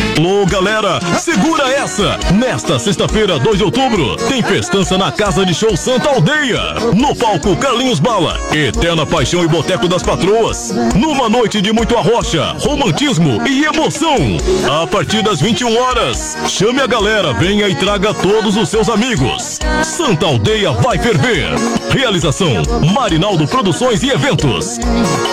Alô, galera, segura essa! Nesta sexta-feira, 2 de outubro, tem festança na Casa de Show Santa Aldeia. No palco, Carlinhos Bala, Eterna Paixão e Boteco das Patroas. Numa noite de muito arrocha, romantismo e emoção. A partir das 21 horas, chame a galera, venha e traga todos os seus amigos. Santa Aldeia vai ferver. Realização, Marinaldo Produções e Eventos.